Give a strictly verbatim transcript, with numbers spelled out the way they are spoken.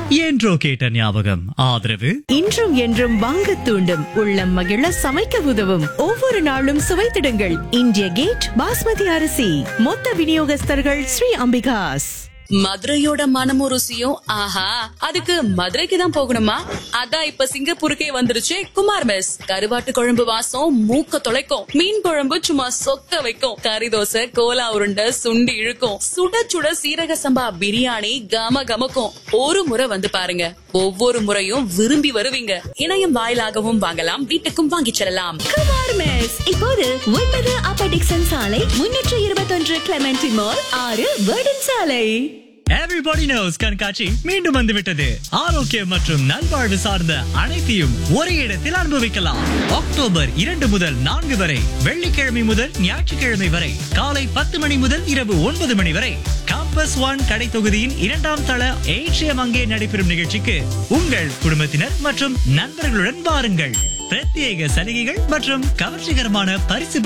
என்றோ கேட்ட ஞாபகம். ஆதரவு இன்றும் என்றும் வாங்க தூண்டும், உள்ளம் மகிழ சமைக்க உதவும், ஒவ்வொரு நாளும் சுவைத்திடுங்கள் இந்திய கேட் பாஸ்மதி அரிசி. மொத்த விநியோகஸ்தர்கள் ஸ்ரீ அம்பிகாஸ். மதுரையோட மனமும் ருசியும் ஆஹா, அதுக்கு மதுரைக்கு தான் போகணுமா? அதான் இப்ப சிங்கப்பூருக்கே வந்துருச்சு குமார் மெஸ். கருவாட்டு குழம்பு வாசம் மூக்க தொலைக்கும், மீன் குழம்பு சும்மா சொக்க வைக்கும், கறி தோசை கோலா உருண்டை சுண்டி இழுக்கும், சுட சுட சீரக சம்பா பிரியாணி கம கமக்கும். ஒரு முறை வந்து பாருங்க, ஒவ்வொரு முறையும் விரும்பி வருவீங்க. இணையம் வாயிலாகவும் வாங்கலாம், வீட்டுக்கும் வாங்கிச் செல்லலாம். குமார் மெஸ் இப்போது ஒன்பது அப்பர் டிக்சன் சாலை, முன்னூற்று இருபத்தொன்று கிளமெண்டி மால், ஆறு வேர்டன் சாலை. Everybody knows கண்காட்சி மீண்டும் வந்துவிட்டது. ஆரோக்கியம் மற்றும் நல்வாழ்வு சார்ந்த அனைத்தையும் ஒரே இடத்தில் அனுபவிக்கலாம். அக்டோபர் இரண்டு முதல் நான்கு வரை, வெள்ளிக்கிழமை முதல் ஞாயிற்றுக்கிழமை வரை, காலை பத்து மணி முதல் இரவு ஒன்பது மணி வரை காம்பஸ் ஒன் கடை தொகுதியின் இரண்டாம் தள ஏற்றியம் அங்கே நடைபெறும் நிகழ்ச்சிக்கு உங்கள் குடும்பத்தினர் மற்றும் நண்பர்களுடன் வாருங்கள். பிரத்யேக சலுகைகள் மற்றும் கவர்ச்சிகரமான பரிசு